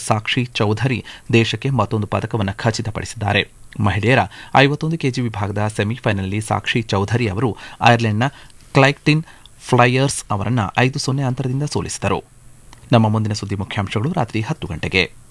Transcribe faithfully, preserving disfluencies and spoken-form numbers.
ಸಾಕ್ಷಿ ಚೌಧರಿ ದೇಶಕ್ಕೆ ಮತ್ತೊಂದು ಪದಕವನ್ನು ಖಚಿತಪಡಿಸಿದ್ದಾರೆ. ಮಹಿಳೆಯರ ಐವತ್ತೊಂದು ಕೆಜಿ ವಿಭಾಗದ ಸೆಮಿಫೈನಲ್ನಲ್ಲಿ ಸಾಕ್ಷಿ ಚೌಧರಿ ಅವರು ಐರ್ಲೆಂಡ್ನ ಕ್ಲೈಕ್ಟಿನ್ ಫ್ಲೈಯರ್ಸ್ ಅವರನ್ನು ಐದು ಸೊನ್ನೆ ಅಂತರದಿಂದ ಸೋಲಿಸಿದರು. ನಮ್ಮ ಮುಂದಿನ ಸುದ್ದಿ ಮುಖ್ಯಾಂಶಗಳು ರಾತ್ರಿ ಹತ್ತು ಗಂಟೆಗೆ.